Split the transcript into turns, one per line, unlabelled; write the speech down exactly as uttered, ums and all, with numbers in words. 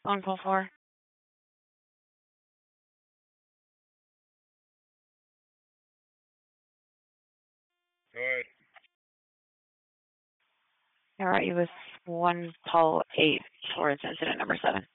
Phone call four.
Go ahead.
All right, you with one call eight towards incident number seven.